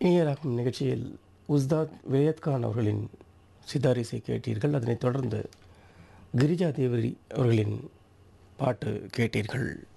இனியராகும் நிகழ்ச்சியில் உஸ்தாத் விலையத் கான் அவர்களின் சிதார் இசை கேட்டீர்கள். அதனைத் தொடர்ந்து கிரிஜா தேவரி அவர்களின் பாட்டு கேட்டீர்கள்.